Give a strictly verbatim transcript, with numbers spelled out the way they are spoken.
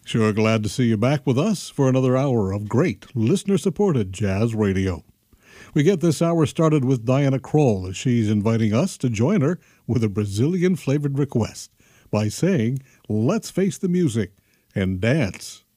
Sure glad to see you back with us for another hour of great listener-supported jazz radio. We get this hour started with Diana Krall as she's inviting us to join her with a Brazilian-flavored request by saying, let's face the music and dance.